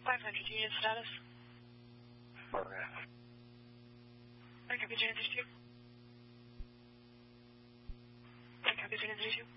500, unit status. Burger. I copy, Janet 32. I copy, Janet 32.